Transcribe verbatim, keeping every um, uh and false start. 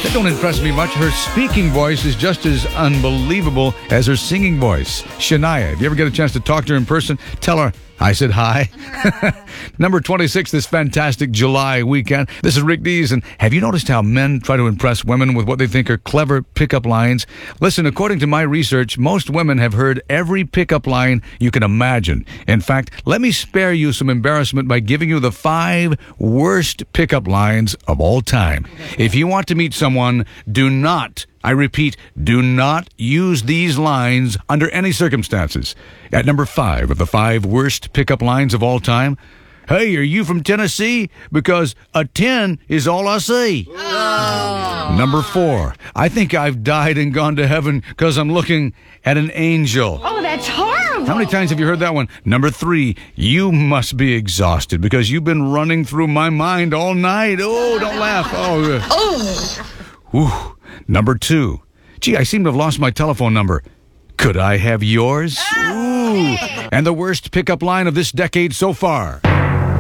That don't impress me much. Her speaking voice is just as unbelievable as her singing voice. Shania, if you ever get a chance to talk to her in person, tell her I said hi. Number twenty-six this fantastic July weekend. This is Rick Dees, and have you noticed how men try to impress women with what they think are clever pickup lines? Listen, according to my research, most women have heard every pickup line you can imagine. In fact, let me spare you some embarrassment by giving you the five worst pickup lines of all time. If you want to meet someone, do not I repeat, do not use these lines under any circumstances. At number five of the five worst pickup lines of all time, hey, are you from Tennessee? Because a ten is all I see. Oh. Number four, I think I've died and gone to heaven because I'm looking at an angel. Oh, that's horrible. How many times have you heard that one? Number three, you must be exhausted because you've been running through my mind all night. Oh, don't laugh. Oh. Oh. Whew. Number two, gee, I seem to have lost my telephone number. Could I have yours? Ooh. And the worst pickup line of this decade so far.